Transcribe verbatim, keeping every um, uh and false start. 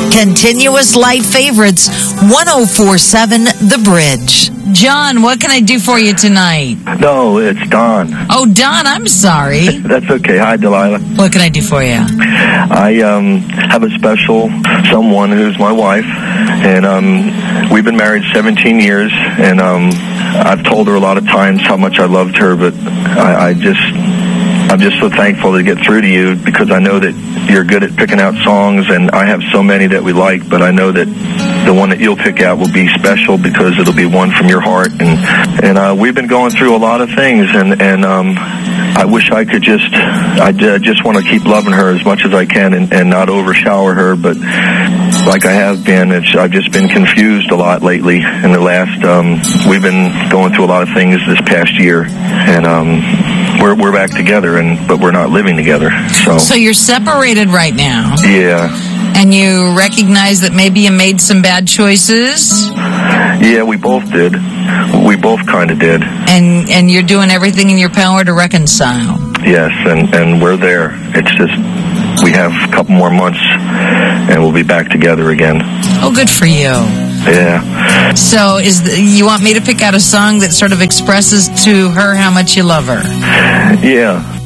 Continuous Light Favorites, one oh four point seven The Bridge. John, what can I do for you tonight? No, it's Don. Oh, Don, I'm sorry. That's okay. Hi, Delilah. What can I do for you? I um, have a special someone who's my wife, and um, we've been married seventeen years, and um, I've told her a lot of times how much I loved her, but I, I just... I'm just so thankful to get through to you because I know that you're good at picking out songs, and I have so many that we like, but I know that the one that you'll pick out will be special because it'll be one from your heart. And and uh, we've been going through a lot of things, and and um, I wish I could just I just want to keep loving her as much as I can and, and not overshower her, but like I have been, it's, I've just been confused a lot lately. In the last, um, we've been going through a lot of things this past year, and um. We're we're back together, and but we're not living together. So So you're separated right now. Yeah. And you recognize that maybe you made some bad choices? Yeah, we both did. We both kind of did. And and you're doing everything in your power to reconcile. Yes, and, and we're there. It's just we have a couple more months, and we'll be back together again. Oh, good for you. Yeah. So is the, you want me to pick out a song that sort of expresses to her how much you love her? Yeah.